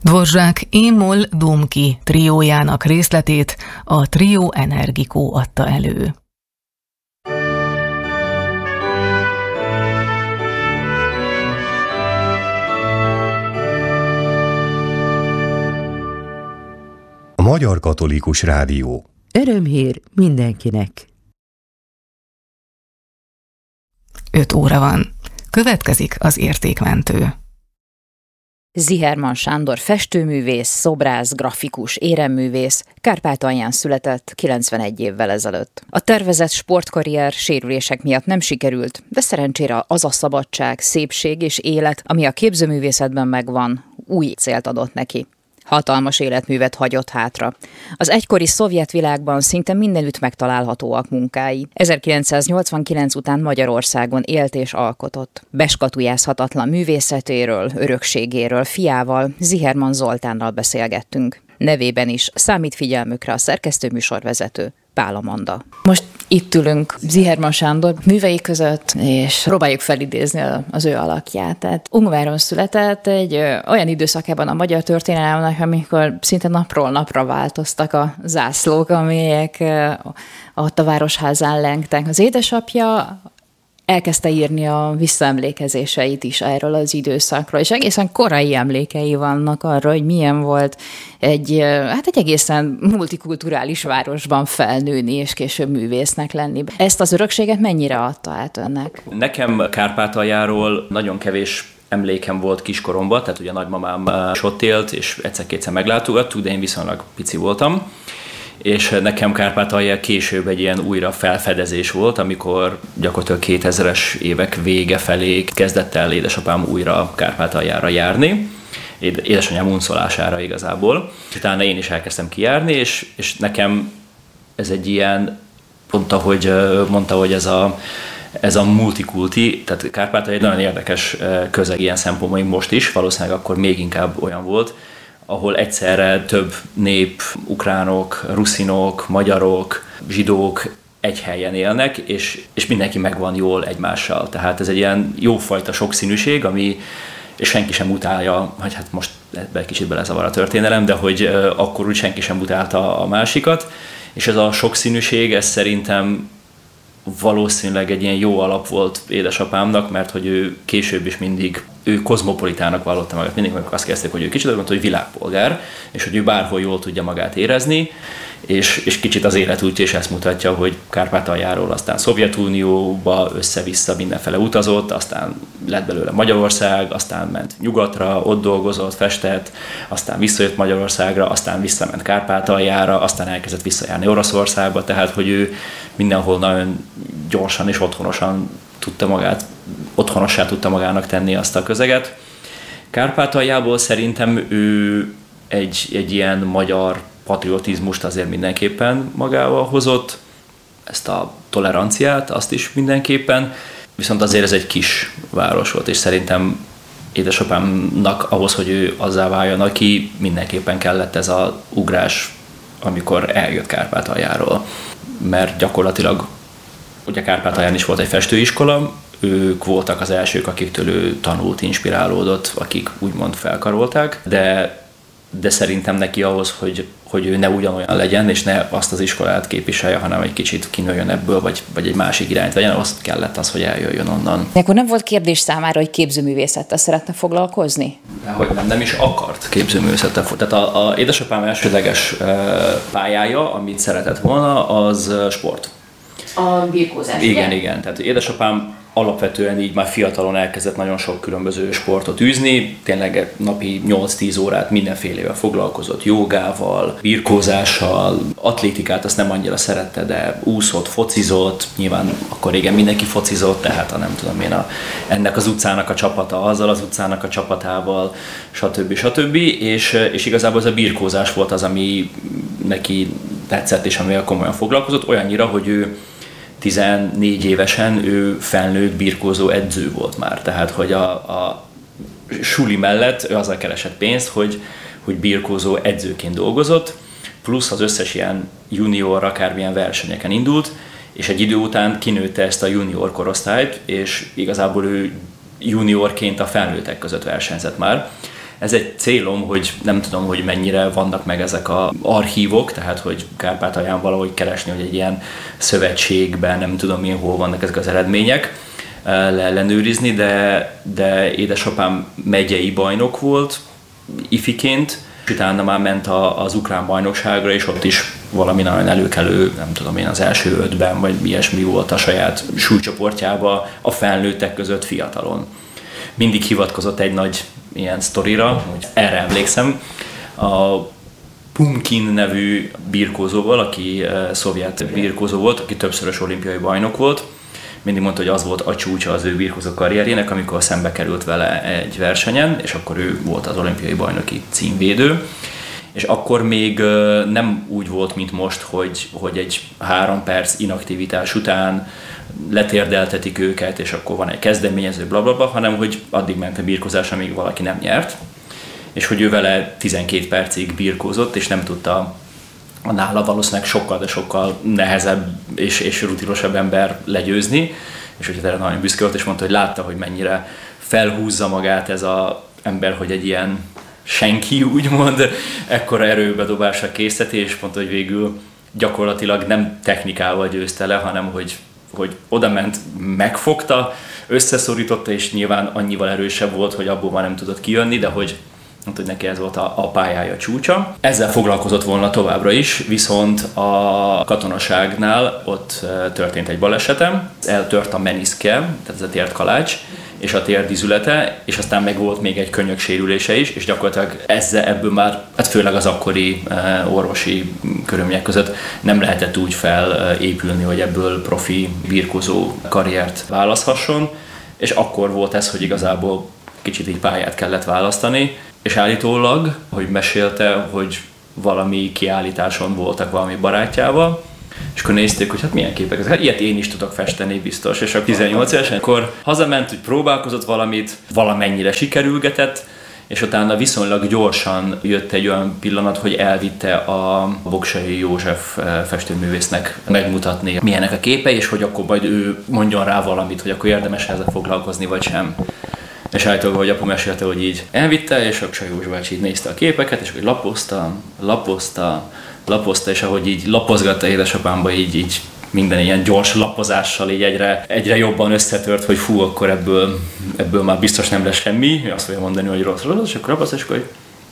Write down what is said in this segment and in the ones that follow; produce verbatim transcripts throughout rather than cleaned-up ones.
Dvořák Émol Dumki triójának részletét a Trio Energico adta elő. A Magyar Katolikus Rádió. Örömhír mindenkinek. öt óra van. Következik az értékmentő. Ziherman Sándor festőművész, szobrász, grafikus, éremművész Kárpátalján született kilencvenegy évvel ezelőtt. A tervezett sportkarrier sérülések miatt nem sikerült, de szerencsére az a szabadság, szépség és élet, ami a képzőművészetben megvan, új célt adott neki. Hatalmas életművet hagyott hátra. Az egykori szovjet világban szinte mindenütt megtalálhatóak munkái. ezerkilencszáznyolcvankilenc után Magyarországon élt és alkotott. Beskatujázhatatlan művészetéről, örökségéről fiával, Ziherman Zoltánnal beszélgettünk. Nevében is számít figyelmükre a szerkesztőműsorvezető, Pál Amanda. Most itt ülünk Ziherman Sándor művei között, és próbáljuk felidézni az ő alakját. Tehát Ungváron született egy ö, olyan időszakában a magyar történelemnek, amikor szinte napról napra változtak a zászlók, amelyek ö, ott a Városházán lengtek. Az édesapja elkezdte írni a visszaemlékezéseit is erről az időszakról, és egészen korai emlékei vannak arra, hogy milyen volt egy, hát egy egészen multikulturális városban felnőni, és később művésznek lenni. Ezt az örökséget mennyire adta át önnek? Nekem Kárpátaljáról nagyon kevés emlékem volt kiskoromban, tehát ugye a nagymamám is ott élt, és egyszer-kétszer meglátogattuk, de én viszonylag pici voltam. És nekem Kárpátalján később egy ilyen újra felfedezés volt, amikor gyakorlatilag kétezres évek vége felé kezdett el édesapám újra Kárpátaljára járni, édesanyám unszolására igazából. Utána én is elkezdtem kijárni, és, és nekem ez egy ilyen, pont ahogy mondta, hogy ez a, ez a multikulti, tehát Kárpátalja egy nagyon érdekes közeg ilyen szempontból most is, valószínűleg akkor még inkább olyan volt, ahol egyszerre több nép, ukránok, ruszinok, magyarok, zsidók egy helyen élnek, és, és mindenki megvan jól egymással. Tehát ez egy ilyen jófajta sokszínűség, ami, és senki sem utálja, hogy hát most ebben kicsit belezavar a történelem, de hogy uh, akkor úgy senki sem utálta a másikat, és ez a sokszínűség, ez szerintem valószínűleg egy ilyen jó alap volt édesapámnak, mert hogy ő később is mindig, ő kozmopolitának vallotta magát. Mindig, amikor azt kezdték, hogy ő kicsit mondta, hogy világpolgár, és hogy ő bárhol jól tudja magát érezni, és, és kicsit az életút is ezt mutatja, hogy Kárpátaljáról aztán Szovjetunióba össze-vissza mindenfele utazott, aztán lett belőle Magyarország, aztán ment nyugatra, ott dolgozott, festett, aztán visszajött Magyarországra, aztán visszament Kárpátaljára, aztán elkezdett visszajárni Oroszországba, tehát hogy ő mindenhol nagyon gyorsan és otthonosan tudta magát, otthonossá tudta magának tenni azt a közeget. Kárpátaljából szerintem ő egy, egy ilyen magyar patriotizmust azért mindenképpen magával hozott, ezt a toleranciát, azt is mindenképpen, viszont azért ez egy kis város volt, és szerintem édesapámnak ahhoz, hogy ő azzá váljon, aki mindenképpen kellett ez az ugrás, amikor eljött Kárpátaljáról. Mert gyakorlatilag ugye Kárpátalján is volt egy festőiskola, ők voltak az elsők, akiktől ő tanult, inspirálódott, akik úgymond felkarolták, de, de szerintem neki ahhoz, hogy, hogy ő ne ugyanolyan legyen, és ne azt az iskolát képviselje, hanem egy kicsit kinőjön ebből, vagy, vagy egy másik irányt vegyen, azt kellett az, hogy eljöjjön onnan. Akkor nem volt kérdés számára, hogy képzőművészettel szeretne foglalkozni? Dehogy nem, nem is akart képzőművészettel foglalkozni. Tehát a, a édesapám elsődleges pályája, amit szeretett volna, az sport. A birkózás. Igen, igen. Tehát édesapám alapvetően így már fiatalon elkezdett nagyon sok különböző sportot űzni, tényleg napi nyolc-tíz órát mindenfélével foglalkozott, jogával, birkózással, atlétikát azt nem annyira szerette, de úszott, focizott, nyilván akkor régen mindenki focizott, tehát a nem tudom én, a, ennek az utcának a csapata, azzal az utcának a csapatával, stb. stb. És, és igazából ez a birkózás volt az, ami neki tetszett, és amivel komolyan foglalkozott, olyannyira, hogy ő tizennégy évesen ő felnőtt birkózó edző volt már, tehát hogy a, a suli mellett ő azzal keresett pénzt, hogy, hogy birkózó edzőként dolgozott, plusz az összes ilyen junior, akármilyen versenyeken indult, és egy idő után kinőtte ezt a junior korosztályt, és igazából ő juniorként a felnőttek között versenyzett már. Ez egy célom, hogy nem tudom, hogy mennyire vannak meg ezek az archívok, tehát hogy Kárpátalján valahogy keresni, hogy egy ilyen szövetségben, nem tudom én, hol vannak ezek az eredmények, leellenőrizni, de, de édesapám megyei bajnok volt ifiként, és utána már ment a, az ukrán bajnokságra, és ott is valami nagyon előkelő, nem tudom én, az első ötben, vagy ilyesmi volt a saját súlycsoportjába a felnőttek között fiatalon. Mindig hivatkozott egy nagy ilyen sztorira, hogy erre emlékszem, a Pumkin nevű birkózóval, aki uh, szovjet birkózó volt, aki többszörös olimpiai bajnok volt. Mindig mondta, hogy az volt a csúcsa az ő birkózó karrierjének, amikor szembe került vele egy versenyen, és akkor ő volt az olimpiai bajnoki címvédő. És akkor még uh, nem úgy volt, mint most, hogy, hogy egy három perc inaktivitás után letérdeltetik őket, és akkor van egy kezdeményező, blablabla, hanem hogy addig ment a birkózás, amíg valaki nem nyert. És hogy ő vele tizenkét percig birkózott, és nem tudta a nála valószínűleg sokkal, de sokkal nehezebb és, és rutinosabb ember legyőzni. És hogy erre nagyon büszke volt, és mondta, hogy látta, hogy mennyire felhúzza magát ez az ember, hogy egy ilyen senki, úgymond, ekkora erőbedobásra készíteti, és mondta, hogy végül gyakorlatilag nem technikával győzte le, hanem hogy, hogy oda ment, megfogta, összeszorította, és nyilván annyival erősebb volt, hogy abból már nem tudott kijönni, de hogy hogy neki ez volt a, a pályája csúcsa. Ezzel foglalkozott volna továbbra is, viszont a katonaságnál ott történt egy balesetem, eltört a meniszke, tehát ez a térdkalács, és a térdizülete, és aztán meg volt még egy könyöksérülése is, és gyakorlatilag ezzel ebből már, hát főleg az akkori orvosi körülmények között nem lehetett úgy felépülni, hogy ebből profi birkózó karriert választhasson, és akkor volt ez, hogy igazából kicsit így pályát kellett választani, és állítólag, hogy mesélte, hogy valami kiállításon voltak valami barátjával, és akkor nézték, hogy hát milyen képek ezek. Hát ilyet én is tudok festeni biztos. És akkor tizennyolc évesen, akkor hazament, hogy próbálkozott valamit, valamennyire sikerülgetett, és utána viszonylag gyorsan jött egy olyan pillanat, hogy elvitte a Bogsay József festőművésznek megmutatni, milyenek a képei, és hogy akkor majd ő mondjon rá valamit, hogy akkor érdemes ezzel foglalkozni, vagy sem. És állítólag, hogy apu mesélte, hogy így elvitte, és akkor József bácsi így nézte a képeket, és hogy lapozta, lapozta, lapozta, és ahogy így lapozgatta édesapámba, így, így minden ilyen gyors lapozással így egyre, egyre jobban összetört, hogy fú, akkor ebből, ebből már biztos nem lesz semmi. Azt fogja mondani, hogy rossz, rossz, és akkor lapozta, és akkor hogy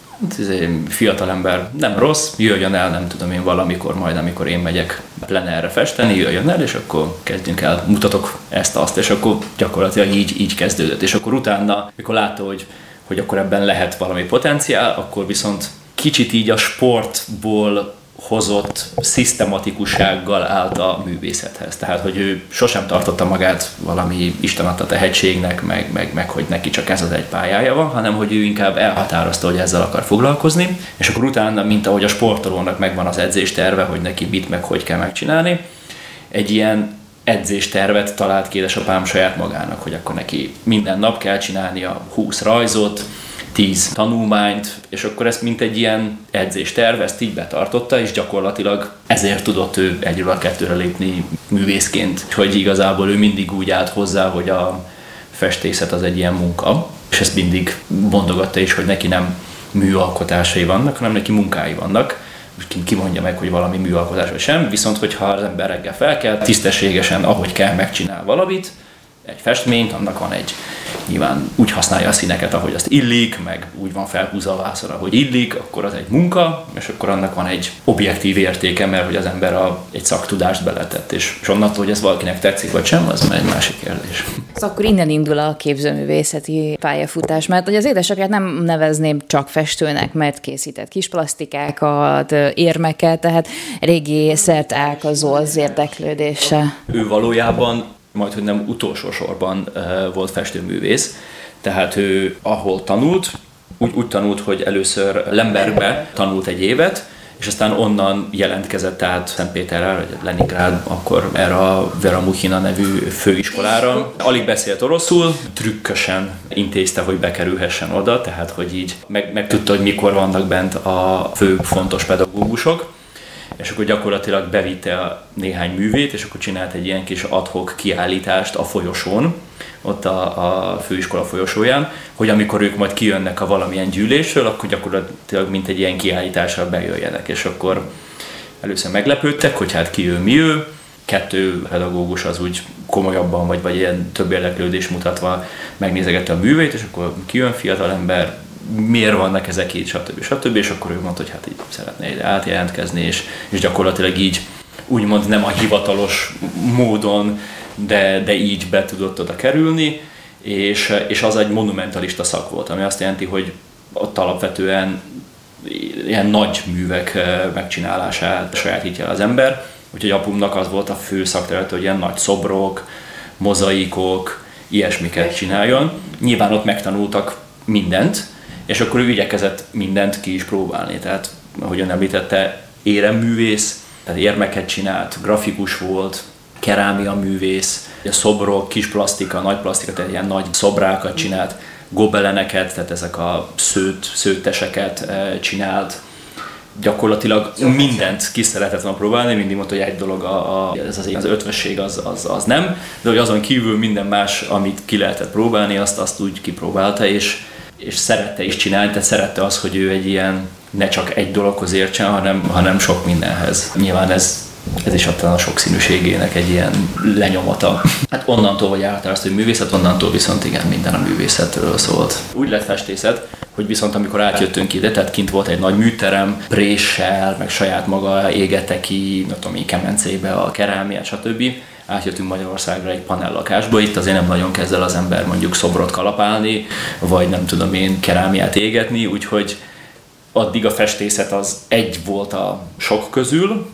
fiatal ember nem rossz, jöjjön el, nem tudom én valamikor, majd amikor én megyek plenerre festeni, jöjjön el, és akkor kezdjünk el, mutatok ezt-azt, és akkor gyakorlatilag így, így kezdődött. És akkor utána, mikor látta, hogy, hogy akkor ebben lehet valami potenciál, akkor viszont kicsit így a sportból hozott szisztematikussággal állt a művészethez. Tehát, hogy ő sosem tartotta magát valami Isten adta tehetségnek, meg, meg, meg hogy neki csak ez az egy pályája van, hanem hogy ő inkább elhatározta, hogy ezzel akar foglalkozni, és akkor utána, mint ahogy a sportolónak megvan az edzésterve, hogy neki mit meg hogy kell megcsinálni, egy ilyen edzéstervet talált ki édesapám saját magának, hogy akkor neki minden nap kell csinálnia húsz rajzot, tíz tanulmányt, és akkor ezt mint egy ilyen edzésterv, ezt így betartotta, és gyakorlatilag ezért tudott ő egyről a kettőre lépni művészként, hogy igazából ő mindig úgy állt hozzá, hogy a festészet az egy ilyen munka, és ezt mindig mondogatta is, hogy neki nem műalkotásai vannak, hanem neki munkái vannak. Ki mondja meg, hogy valami műalkotás vagy sem, viszont hogyha az ember reggel fel kell, tisztességesen, ahogy kell, megcsinál valamit, egy festményt, annak van egy, nyilván úgy használja a színeket, ahogy azt illik, meg úgy van felhúzva a vászon, ahogy illik, akkor az egy munka, és akkor annak van egy objektív értéke, mert hogy az ember a, egy szaktudást beletett, és, és onnantól, hogy ez valakinek tetszik vagy sem, az már egy másik kérdés. Szóval akkor innen indul a képzőművészeti pályafutás, mert hogy az édesapját nem nevezném csak festőnek, mert készített kis plastikákat, érmeket, tehát eléggé szerteágazó az érdeklődése. Ő valójában majd, hogy nem utolsó sorban uh, volt festőművész, tehát ő ahol tanult, úgy, úgy tanult, hogy először Lembergbe tanult egy évet, és aztán onnan jelentkezett át Szentpéterre, vagy Leningrád, akkor erre a Vera Muchina nevű főiskolára. Alig beszélt oroszul, trükkösen intézte, hogy bekerülhessen oda, tehát hogy így meg, meg tudta, hogy mikor vannak bent a fő fontos pedagógusok, és akkor gyakorlatilag bevitte néhány művét, és akkor csinált egy ilyen kis ad-hoc kiállítást a folyosón, ott a, a főiskola folyosóján, hogy amikor ők majd kijönnek a valamilyen gyűlésről, akkor gyakorlatilag mint egy ilyen kiállításra bejöjjenek, és akkor először meglepődtek, hogy hát ki ő, mi ő, kettő pedagógus az úgy komolyabban, vagy, vagy ilyen több érdeklődés mutatva megnézegette a művét, és akkor kijön fiatal ember, miért vannak ezek így, stb. stb. És akkor ő mondta, hogy hát így szeretne ide átjelentkezni, és, és gyakorlatilag így úgymond nem a hivatalos módon, de, de így be tudott oda kerülni, és, és az egy monumentalista szak volt, ami azt jelenti, hogy ott alapvetően ilyen nagy művek megcsinálását sajátítja az ember, úgyhogy apumnak az volt a fő szakterülete, hogy ilyen nagy szobrok, mozaikok, ilyesmiket csináljon. Nyilván ott megtanultak mindent, és akkor ő igyekezett mindent ki is próbálni. Tehát, ahogy ön említette, éremművész, tehát érmeket csinált, grafikus volt, kerámia művész, szobrok, kis plastika, nagy plastika, tehát ilyen nagy szobrákat csinált, gobeleneket, tehát ezek a szőt, szőtteseket csinált. Gyakorlatilag mindent ki szeretett volna próbálni, mindig mondta, hogy egy dolog a, a, ez az, az ötvesség az, az, az nem, de hogy azon kívül minden más, amit ki lehetett próbálni, azt, azt úgy kipróbálta, és, és szerette is csinálni, tehát szerette az, hogy ő egy ilyen, ne csak egy dologhoz értsen, hanem, hanem sok mindenhez. Nyilván ez Ez is talán a sokszínűségének egy ilyen lenyomata. Hát onnantól, hogy általában hogy művészet, onnantól viszont igen, minden a művészetről szólt. Úgy lett festészet, hogy viszont amikor átjöttünk ide, tehát kint volt egy nagy műterem, préssel, meg saját maga égette ki, nem tudom én, kemencébe a kerámiát, stb. Átjöttünk Magyarországra egy panellakásba, itt azért nem nagyon kezd el az ember mondjuk szobrot kalapálni, vagy nem tudom én kerámiát égetni, úgyhogy addig a festészet az egy volt a sok közül,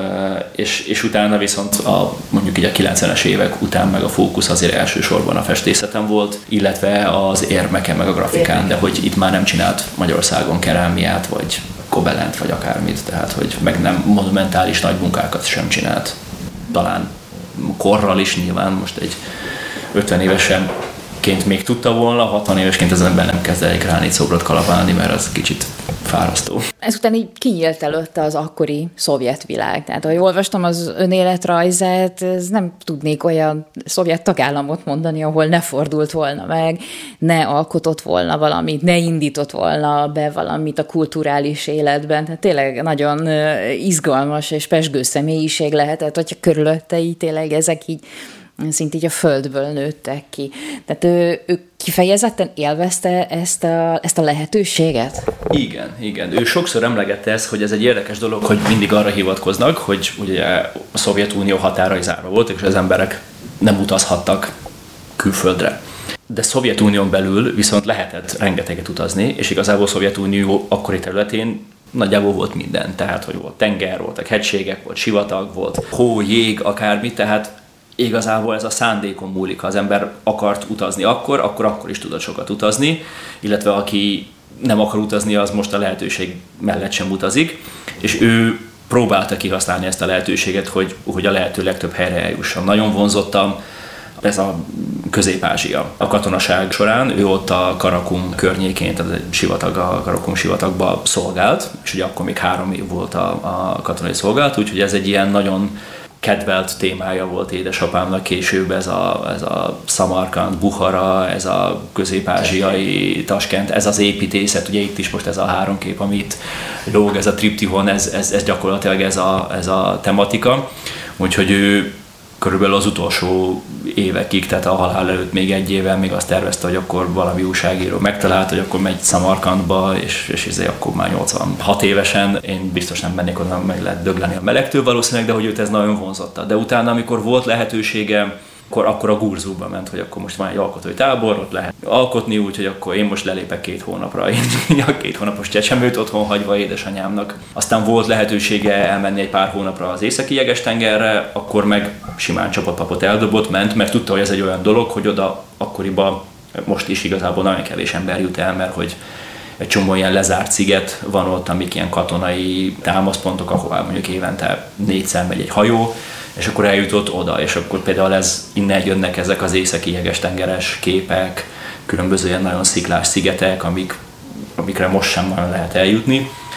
és, és utána viszont a, mondjuk így a kilencvenes évek után meg a fókusz azért elsősorban a festészeten volt, illetve az érmeken meg a grafikán, de hogy itt már nem csinált Magyarországon kerámiát, vagy gobelent, vagy akármit, tehát hogy meg nem monumentális nagy munkákat sem csinált. Talán korral is nyilván most egy ötven évesen ként még tudta volna, hatvan évesként az ember nem kezd el egy gránit szobrot kalapálni, mert az kicsit fárasztó. Ezután így kinyílt előtte az akkori szovjet világ. Tehát, ahogy olvastam az önéletrajzát, ez nem tudnék olyan szovjet tagállamot mondani, ahol ne fordult volna meg, ne alkotott volna valamit, ne indított volna be valamit a kulturális életben. Tehát tényleg nagyon izgalmas és pezsgő személyiség lehetett, hogyha körülötte így tényleg ezek így szinte így a földből nőttek ki. Tehát ő, ő kifejezetten élvezte ezt a, ezt a lehetőséget? Igen, igen. Ő sokszor emlegette ezt, hogy ez egy érdekes dolog, hogy mindig arra hivatkoznak, hogy ugye a Szovjetunió határai zárva voltak, és az emberek nem utazhattak külföldre. De Szovjetunión belül viszont lehetett rengeteget utazni, és igazából a Szovjetunió akkori területén nagyjából volt minden. Tehát, hogy volt tenger, voltak hegységek, volt sivatag, volt hó, jég, akármi, tehát igazából ez a szándékon múlik. Ha az ember akart utazni akkor, akkor akkor is tudott sokat utazni, illetve aki nem akar utazni, az most a lehetőség mellett sem utazik, és ő próbálta kihasználni ezt a lehetőséget, hogy, hogy a lehető legtöbb helyre eljusson. Nagyon vonzottam ez a Közép-Ázsia. A katonaság során ő ott a Karakum környékén, tehát a sivatag, a Karakum sivatagban szolgált, és ugye akkor még három év volt a, a katonai szolgálat, úgyhogy ez egy ilyen nagyon kedvelt témája volt édesapámnak később, ez a, ez a Szamarkand, Buhara, ez a közép-ázsiai Taskent, ez az építészet, ugye itt is most ez a három kép, amit lóg, ez a triptihon, ez, ez, ez gyakorlatilag ez a, ez a tematika, úgyhogy ő körülbelül az utolsó évekig, tehát a halál előtt még egy évvel még azt tervezte, hogy akkor valami újságíró megtalált, hogy akkor megy Szamarkandba, és, és ezért akkor már nyolcvanhat évesen. Én biztos nem mennék oda, meg lehet dögleni a melegtől valószínűleg, de hogy őt ez nagyon vonzotta. De utána, amikor volt lehetősége, akkor, akkor a Gurzúba ment, hogy akkor most van egy alkotói tábor, ott lehet alkotni, úgyhogy akkor én most lelépek két hónapra. Én a két hónapos csecsemőt otthon hagyva édesanyámnak. Aztán volt lehetősége elmenni egy pár hónapra az északi Jeges-tengerre, akkor meg simán csapatpapot eldobott, ment, mert tudta, hogy ez egy olyan dolog, hogy oda akkoriban most is igazából nagyon kevés ember jut el, mert hogy egy csomó ilyen lezárt sziget van ott, amik ilyen katonai támaszpontok, ahová mondjuk évente négyszer megy egy hajó, és akkor eljutott oda, és akkor például ez, innen jönnek ezek az északi jeges-tengeres képek, különböző ilyen nagyon sziklás szigetek, amik, amikre most sem nagyon lehet eljutni.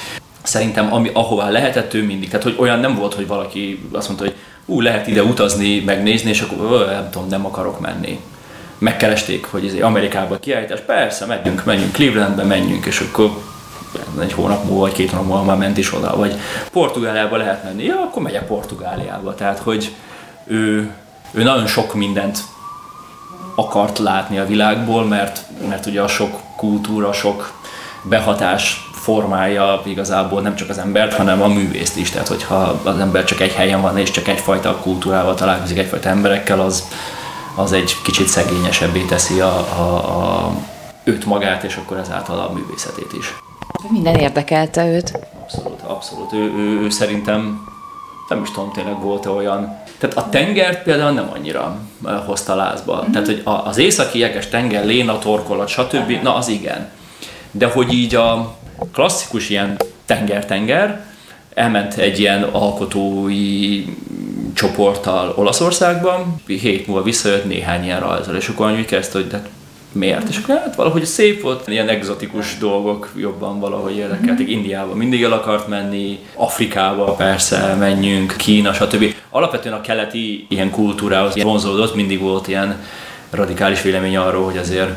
szerintem ami, ahová lehetett, ő mindig. Tehát, hogy olyan nem volt, hogy valaki azt mondta, hogy ú, lehet ide utazni, megnézni, és akkor nem tudom, nem akarok menni. Megkeresték, hogy ez Amerikában kiállítás, persze, menjünk, menjünk, Clevelandbe menjünk, és akkor egy hónap múlva, vagy két hónap múlva már ment is oda, vagy Portugáliába lehet menni, ja, akkor megyek Portugáliába. Tehát, hogy ő, ő nagyon sok mindent akart látni a világból, mert, mert ugye a sok kultúra, sok behatás formálja igazából nem csak az embert, hanem a művészt is. Tehát, hogyha az ember csak egy helyen van, és csak egyfajta kultúrával találkozik, egyfajta emberekkel, az, az egy kicsit szegényesebbé teszi a, a, a, őt magát, és akkor ezáltal a művészetét is. Minden érdekelte őt? Abszolút, abszolút. Ő, ő, ő szerintem, nem is tudom, tényleg volt olyan. Tehát a tengert például nem annyira hozta lázba. Mm-hmm. Tehát, hogy az északi jeges tenger, Léna, torkolat, stb. Na, az igen. De hogy így a klasszikus ilyen tenger-tenger elment egy ilyen alkotói csoporttal Olaszországban, hét múlva visszajött néhány ilyen rajzol, és akkor úgy kezdte, hogy de miért? És akkor hát valahogy szép volt, ilyen egzotikus dolgok jobban valahogy érdekeltek. Indiába mindig el akart menni, Afrikába persze menjünk, Kína, stb. Alapvetően a keleti ilyen kultúrához vonzódott, mindig volt ilyen radikális vélemény arról, hogy azért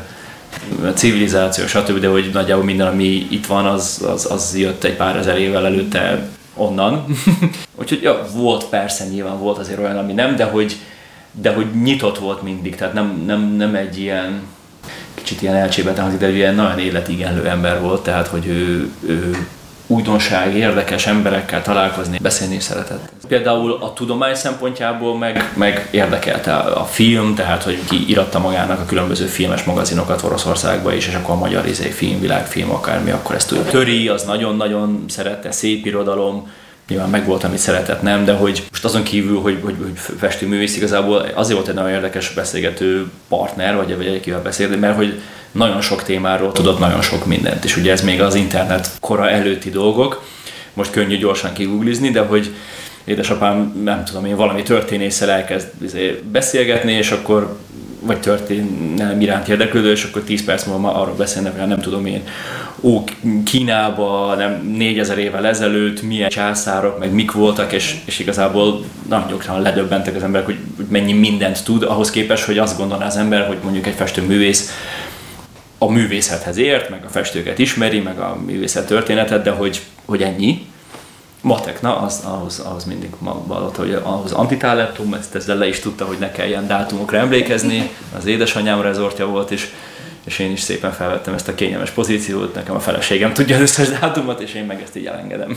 a civilizáció, stb., de hogy nagyjából minden, ami itt van, az, az, az jött egy pár ezer évvel előtte onnan. Úgyhogy ja, volt persze, nyilván volt azért olyan, ami nem, de hogy, de hogy nyitott volt mindig, tehát nem, nem, nem egy ilyen kicsit ilyen elcsépelten hangzik, de ilyen nagyon életigenlő ember volt, tehát hogy ő, ő újdonság, érdekes emberekkel találkozni, beszélni is szeretett. Például a tudomány szempontjából meg, meg érdekelte a film, tehát hogy ki iratta magának a különböző filmes magazinokat Oroszországba is, és akkor a magyar izé, film, világfilm, akármi, akkor ezt tudja. Töri, az nagyon-nagyon szerette, szép irodalom, nyilván meg volt, amit szeretett, nem, de hogy most azon kívül, hogy, hogy, hogy festőművész igazából azért volt egy nagyon érdekes beszélgető partner, vagy, vagy egykivel beszélni, mert hogy nagyon sok témáról tudott nagyon sok mindent, és ugye ez még az internet kora előtti dolgok, most könnyű gyorsan kigooglizni, de hogy édesapám, nem tudom én, valami történésszel elkezd beszélgetni, és akkor vagy történelem iránt érdeklődő, és akkor tíz perc múlva arról beszélnek, hogy nem tudom én, ó, Kínában nem négyezer évvel ezelőtt milyen császárok, meg mik voltak, és, és igazából nagyon gyakran ledöbbentek az emberek, hogy, hogy mennyi mindent tud, ahhoz képest, hogy azt gondolná az ember, hogy mondjuk egy festőművész a művészethez ért, meg a festőket ismeri, meg a művészet történetet, de hogy, hogy ennyi. Matek, na, az, ahhoz, ahhoz mindig magban, hogy ahhoz antitalentum, ezt ezzel le is tudta, hogy ne kelljen dátumokra emlékezni, az édesanyám rezortja volt, és, és én is szépen felvettem ezt a kényelmes pozíciót, nekem a feleségem tudja az összes dátumot, és én meg ezt így elengedem.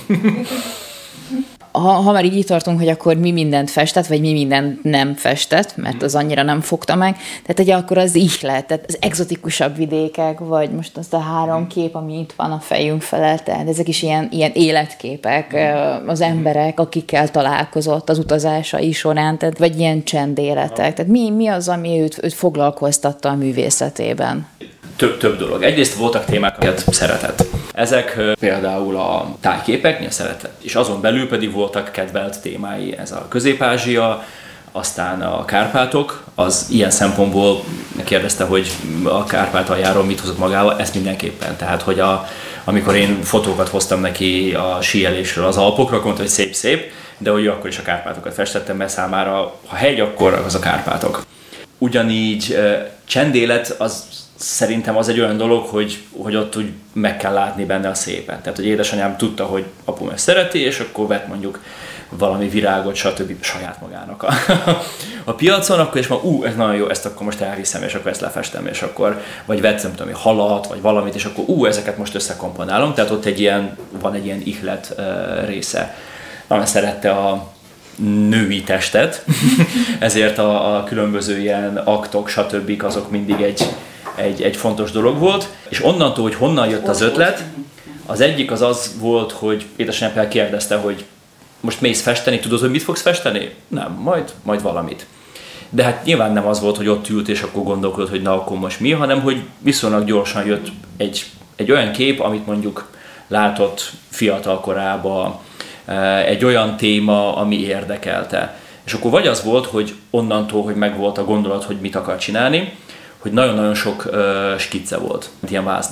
Ha, ha már így tartunk, hogy akkor mi mindent festett, vagy mi mindent nem festett, mert az annyira nem fogta meg, tehát ugye akkor az ihlet, tehát az egzotikusabb vidékek, vagy most az a három kép, ami itt van a fejünk felett, tehát ezek is ilyen, ilyen életképek, az emberek, akikkel találkozott az utazásai során, tehát, vagy ilyen csendéletek. Tehát mi, mi az, ami őt, őt foglalkoztatta a művészetében? Több, több dolog. Egyrészt voltak témák, amiket szeretett. Ezek például a tájképek, szeretett, és azon belül pedig voltak kedvelt témái. Ez a Közép-Ázsia, aztán a Kárpátok, az ilyen szempontból kérdezte, hogy a Kárpátaljáról mit hozott magával, ezt mindenképpen. Tehát, hogy a, amikor én fotókat hoztam neki a síelésről az Alpokra, akkor mondta, hogy szép-szép, de hogy akkor is a Kárpátokat festettem, mert számára, ha hegy, akkor az a Kárpátok. Ugyanígy csendélet, az szerintem az egy olyan dolog, hogy, hogy ott úgy meg kell látni benne a szépet. Tehát, hogy édesanyám tudta, hogy apum ezt szereti, és akkor vett mondjuk valami virágot, stb. Saját magának a, a piacon, akkor és mondja, ú, ez nagyon jó, ezt akkor most elviszem, és akkor ezt lefestem, és akkor, vagy vett, nem tudom, halat, vagy valamit, és akkor ú, ezeket most összekomponálom. Tehát ott egy ilyen, van egy ilyen ihlet uh, része. Nagyon szerette a női testet, ezért a, a különböző ilyen aktok, stb. Azok mindig egy Egy, egy fontos dolog volt, és onnantól, hogy honnan jött az ötlet, az egyik az az volt, hogy édesanyám kérdezte, hogy most mész festeni, tudod, hogy mit fogsz festeni? Nem, majd, majd valamit. De hát nyilván nem az volt, hogy ott ült, és akkor gondolkodott, hogy na, akkor most mi, hanem hogy viszonylag gyorsan jött egy, egy olyan kép, amit mondjuk látott fiatal korában, egy olyan téma, ami érdekelte. És akkor vagy az volt, hogy onnantól, hogy megvolt a gondolat, hogy mit akar csinálni, hogy nagyon-nagyon sok uh, skicce volt, ilyen vázlata.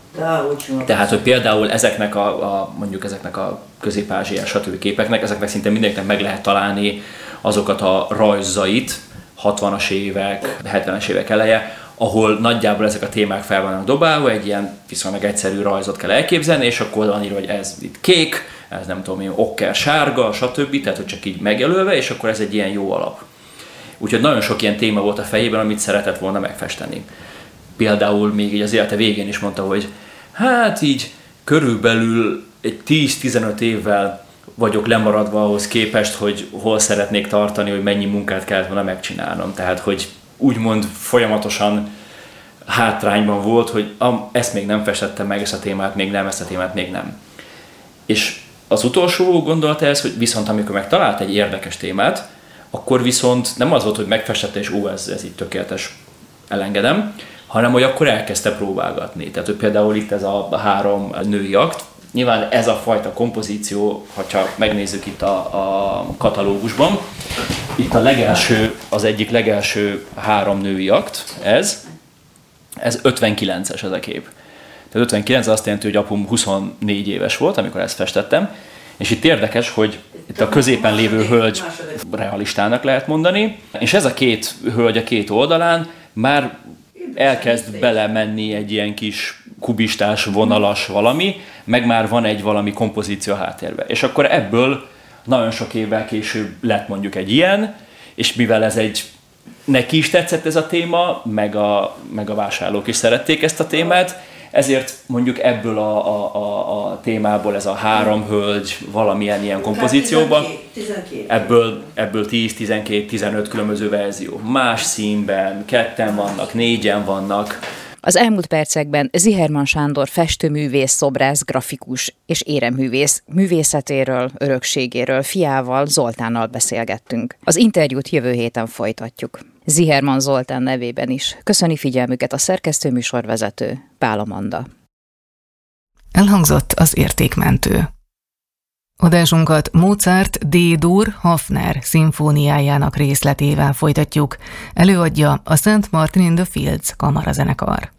Tehát, hogy például ezeknek a, a mondjuk ezeknek a közép-ázsiás stb. Képeknek, ezeknek szinte mindenkinek meg lehet találni azokat a rajzait, hatvanas évek, hetvenes évek eleje, ahol nagyjából ezek a témák fel vannak dobálva, egy ilyen viszonylag egyszerű rajzot kell elképzelni, és akkor van írva, hogy ez itt kék, ez nem tudom én, okker, sárga, stb. Tehát, hogy csak így megjelölve, és akkor ez egy ilyen jó alap. Úgyhogy nagyon sok ilyen téma volt a fejében, amit szeretett volna megfesteni. Például még így az élete végén is mondta, hogy hát így körülbelül egy tíz-tizenöt évvel vagyok lemaradva ahhoz képest, hogy hol szeretnék tartani, hogy mennyi munkát kellett volna megcsinálnom. Tehát, hogy úgymond folyamatosan hátrányban volt, hogy ezt még nem festettem meg, ezt a témát még nem, ezt a témát még nem. És az utolsó gondolata ez, hogy viszont amikor megtalált egy érdekes témát, akkor viszont nem az volt, hogy megfestette, és ó, ez, ez így tökéletes, elengedem, hanem hogy akkor elkezdte próbálgatni. Tehát, hogy például itt ez a három női akt, nyilván ez a fajta kompozíció, ha csak megnézzük itt a, a katalógusban, itt a legelső, az egyik legelső három női akt, ez, ez ötvenkilences ez a kép. Tehát ötvenkilenc azt jelenti, hogy apum huszonnégy éves volt, amikor ezt festettem, és itt érdekes, hogy itt a középen lévő hölgy realistának lehet mondani, és ez a két hölgy a két oldalán már elkezd belemenni egy ilyen kis kubistás, vonalas valami, meg már van egy valami kompozíció a háttérben. És akkor ebből nagyon sok évvel később lett mondjuk egy ilyen, és mivel ez egy, neki is tetszett ez a téma, meg a, meg a vásárlók is szerették ezt a témát, ezért mondjuk ebből a, a, a, a témából ez a három hölgy valamilyen ilyen kompozícióban, ebből, ebből tíz, tizenkét, tizenöt különböző verzió. Más színben, ketten vannak, négyen vannak. Az elmúlt percekben Ziherman Sándor festőművész, szobrász, grafikus és éremművész művészetéről, örökségéről, fiával, Zoltánnal beszélgettünk. Az interjút jövő héten folytatjuk. Ziherman Zoltán nevében is köszöni figyelmüket a szerkesztőműsorvezető Pál Amanda. Elhangzott az értékmentő. Adásunkat Mozart D-dur Hafner szimfóniájának részletével folytatjuk. Előadja a Saint Martin in the Fields kamarazenekar.